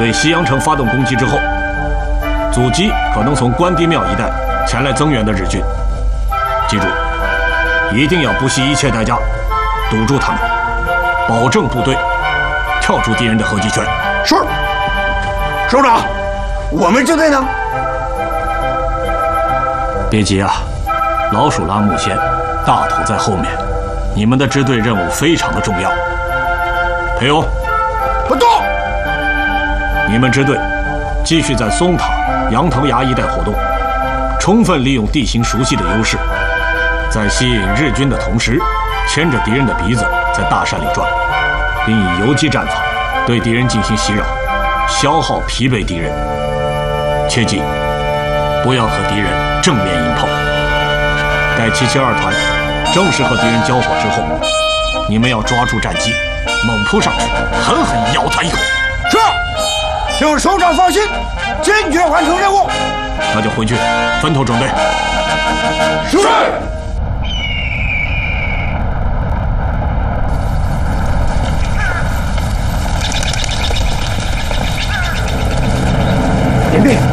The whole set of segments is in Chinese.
对西阳城发动攻击之后，阻击可能从关帝庙一带前来增援的日军。记住，一定要不惜一切代价堵住他们，保证部队跳出敌人的合击圈。 是，首长，我们支队呢？ 别急啊，老鼠拉木先，大头在后面。你们的支队任务非常的重要。裴勇， 不动。 你们支队继续在松塔、杨藤崖一带活动，充分利用地形熟悉的优势，在吸引日军的同时，牵着敌人的鼻子在大山里转，并以游击战法对敌人进行袭扰，消耗疲惫敌人。切记，不要和敌人正面硬碰。待772团正式和敌人交火之后，你们要抓住战机，猛扑上去，狠狠咬他一口。 是，请首长放心，坚决完成任务。 那就回去分头准备。 是。点兵。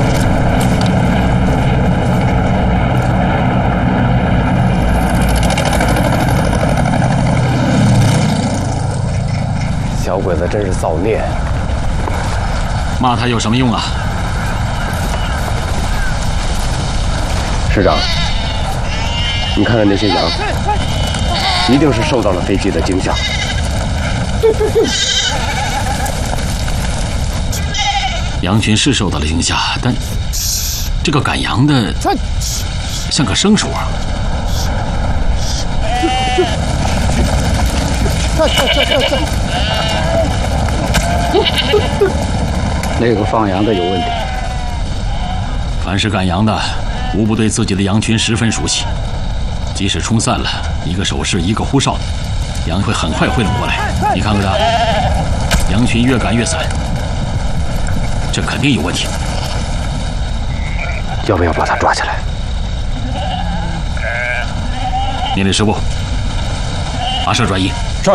小鬼子真是造孽！ 骂他有什么用啊？ 师长，你看看那些羊，一定是受到了飞机的惊吓。 羊群是受到了惊吓，但这个赶羊的像个生手啊！ 那个放羊的有问题。 凡是赶羊的，无不对自己的羊群十分熟悉。即使冲散了，一个手势，一个呼哨，羊会很快汇拢过来。你看看他，羊群越赶越散，这肯定有问题。 要不要把他抓起来？ 命令师部，发射转移。 是。